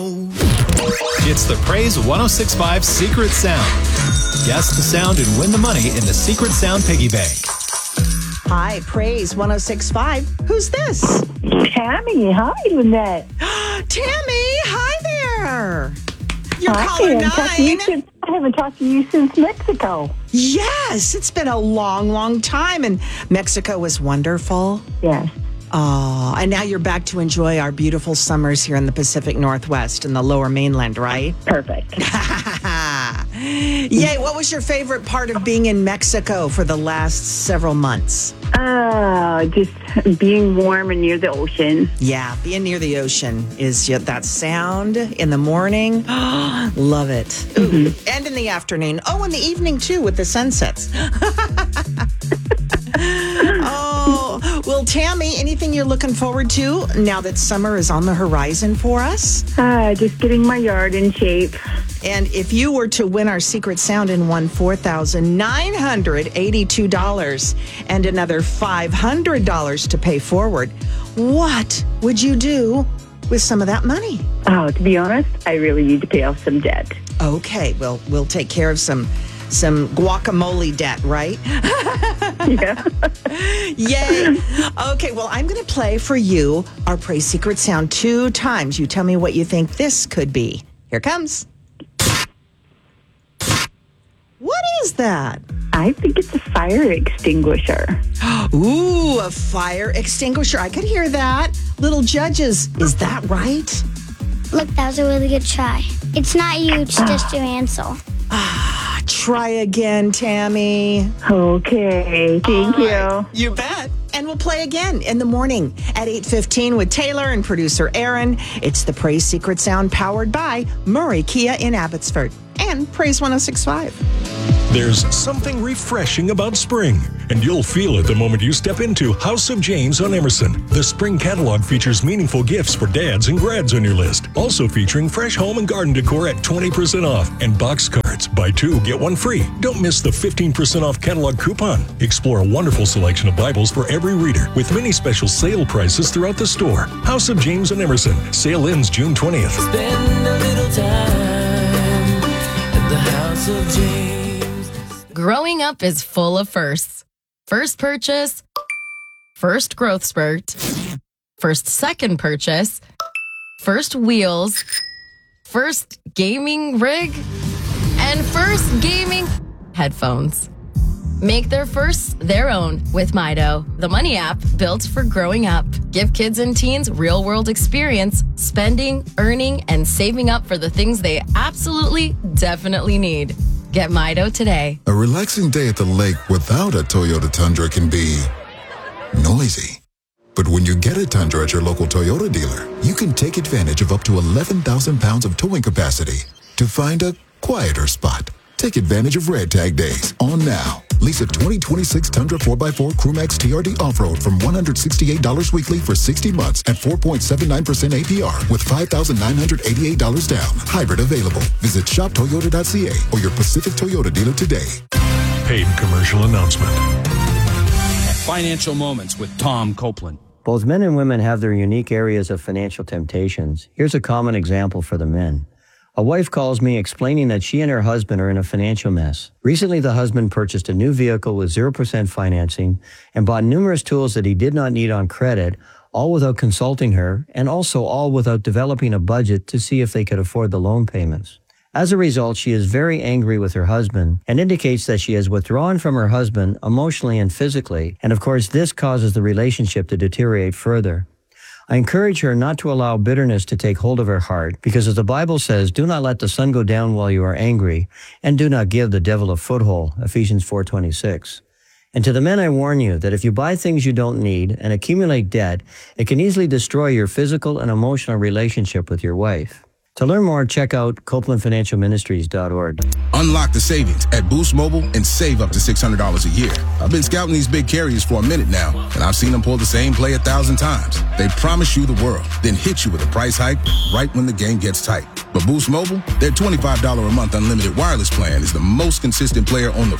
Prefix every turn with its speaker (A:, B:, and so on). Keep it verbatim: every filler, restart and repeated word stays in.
A: It's the Praise one oh six point five Secret Sound. Guess the sound and win the money in the Secret Sound Piggy Bank.
B: Hi, Praise one oh six point five. Who's this?
C: Tammy. Hi, Lynette.
B: Tammy, hi there. You're
C: Hi,
B: caller
C: I haven't talked to you
B: nine.
C: since- I haven't talked to you since Mexico.
B: Yes, it's been a long, long time, and Mexico was wonderful.
C: Yes.
B: Oh, and now you're back to enjoy our beautiful summers here in the Pacific Northwest and the lower mainland, right?
C: Perfect.
B: Yay, what was your favorite part of being in Mexico for the last several months?
C: Uh, just being warm and near the ocean.
B: Yeah, being near the ocean is yet that sound in the morning. Love it. Ooh, and in the afternoon. Oh, in the evening too with the sunsets. Oh, well, Tammy, anything you're looking forward to now that summer is on the horizon for us?
C: Uh, just getting my yard in shape.
B: And if you were to win our secret sound and won four thousand nine hundred eighty-two dollars and another five hundred dollars to pay forward, what would you do with some of that money?
C: Oh, to be honest, I really need to pay off some debt.
B: Okay, well, we'll take care of some some guacamole debt, right?
C: Yeah.
B: Yay. Okay, well, I'm going to play for you our Praise Secret Sound two times. You tell me what you think this could be. Here it comes. What is that?
C: I think it's a fire extinguisher.
B: Ooh, a fire extinguisher. I could hear that. Little judges, is that right?
D: Look, that was a really good try. It's not you, it's just your Ansel.
B: Try again, Tammy.
C: Okay. Thank
B: All
C: you.
B: right, you bet. And we'll play again in the morning at eight fifteen with Taylor and producer Aaron. It's the Praise Secret Sound powered by Murray Kia in Abbotsford and Praise one oh six point five.
E: There's something refreshing about spring, and you'll feel it the moment you step into House of James on Emerson. The spring catalog features meaningful gifts for dads and grads on your list. Also featuring fresh home and garden decor at twenty percent off and box cards. Buy two, get one free. Don't miss the fifteen percent off catalog coupon. Explore a wonderful selection of Bibles for every reader with many special sale prices throughout the store. House of James on Emerson. Sale ends June twentieth.
F: Spend a little time at the House of James.
G: Growing up is full of firsts. First purchase, first growth spurt, first second purchase, first wheels, first gaming rig, and first gaming headphones. Make their firsts their own with Mido, the money app built for growing up. Give kids and teens real-world experience, spending, earning, and saving up for the things they absolutely, definitely need. Get Mido today.
H: A relaxing day at the lake without a Toyota Tundra can be noisy. But when you get a Tundra at your local Toyota dealer, you can take advantage of up to eleven thousand pounds of towing capacity to find a quieter spot. Take advantage of Red Tag Days on now. Lease a twenty twenty-six Tundra four by four Crewmax T R D Off-Road from one hundred sixty-eight dollars weekly for sixty months at four point seven nine percent A P R with five thousand nine hundred eighty-eight dollars down. Hybrid available. Visit shop toyota dot c a or your Pacific Toyota dealer today.
E: Paid commercial announcement.
I: Financial Moments with Tom Copeland.
J: Both men and women have their unique areas of financial temptations. Here's a common example for the men. A wife calls me explaining that she and her husband are in a financial mess. Recently, the husband purchased a new vehicle with zero percent financing and bought numerous tools that he did not need on credit, all without consulting her, and also all without developing a budget to see if they could afford the loan payments. As a result, she is very angry with her husband and indicates that she has withdrawn from her husband emotionally and physically, and of course, this causes the relationship to deteriorate further. I encourage her not to allow bitterness to take hold of her heart, because as the Bible says, do not let the sun go down while you are angry, and do not give the devil a foothold, Ephesians four twenty-six. And to the men, I warn you that if you buy things you don't need and accumulate debt, it can easily destroy your physical and emotional relationship with your wife. To learn more, check out copeland financial ministries dot org.
K: Unlock the savings at Boost Mobile and save up to six hundred dollars a year. I've been scouting these big carriers for a minute now, and I've seen them pull the same play a thousand times. They promise you the world, then hit you with a price hike right when the game gets tight. But Boost Mobile, their twenty-five dollars a month unlimited wireless plan is the most consistent player on the